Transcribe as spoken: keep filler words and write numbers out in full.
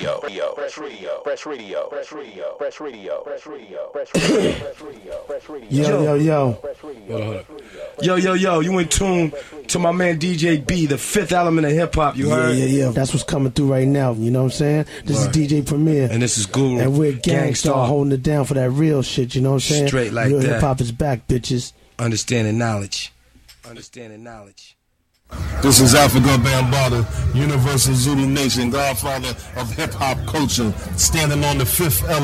Radio. Fresh Radio. Fresh Radio. Fresh Radio. Fresh Radio. Fresh Radio. Fresh Radio. Fresh Radio. Yo, yo, yo. Hold on, hold on. Yo, yo, yo, you in tune to my man D J B, the fifth element of hip-hop, you heard? Yeah, yeah, yeah. That's what's coming through right now, you know what I'm saying? This Right. is D J Premier. And this is Guru. And we're Gangstar, Gangstar. holding it down for that real shit, you know what I'm saying? Straight like real that. hip-hop is back, bitches. Understanding knowledge. Understanding knowledge. This is Africa Bambaataa, Universal Zulu Nation, godfather of hip-hop culture, standing on the fifth element.